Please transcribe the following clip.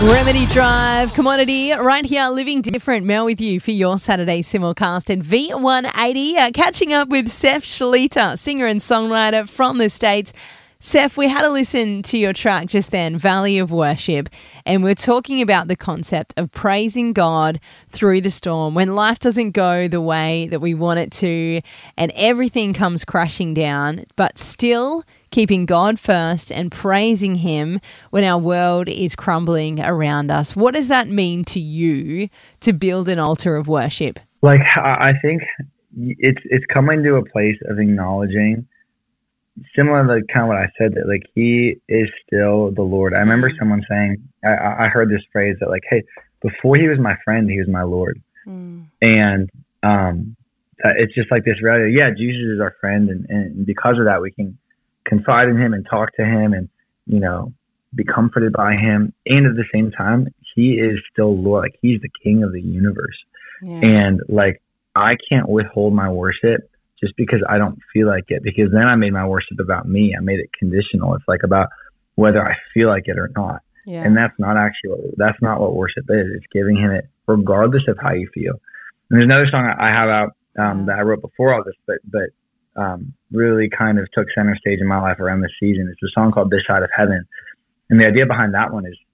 Remedy Drive, Commodity, right here, Living Different. Mel with you for your Saturday simulcast at V180. Catching up with Seth Shalita, singer and songwriter from the States. Seth, we had a listen to your track just then, Valley of Worship, and we're talking about the concept of praising God through the storm when life doesn't go the way that we want it to and everything comes crashing down, but still keeping God first and praising Him when our world is crumbling around us. What does that mean to you to build an altar of worship? Like, I think it's coming to a place of acknowledging, similar to kind of what I said, that like He is still the Lord. I remember someone saying, I heard this phrase that like, hey, before He was my friend, He was my Lord. And it's just like this reality. Yeah, Jesus is our friend, and because of that, we can confide in Him and talk to Him and, you know, be comforted by Him. And at the same time, He is still Lord. Like, He's the King of the universe. Yeah. And like, I can't withhold my worship just because I don't feel like it, because then I made my worship about me. I made it conditional. It's like about whether I feel like it or not. Yeah. And that's not not what worship is. It's giving Him it regardless of how you feel. And there's another song I have out that I wrote before all this, but really kind of took center stage in my life around this season. It's a song called This Side of Heaven. And the idea behind that one is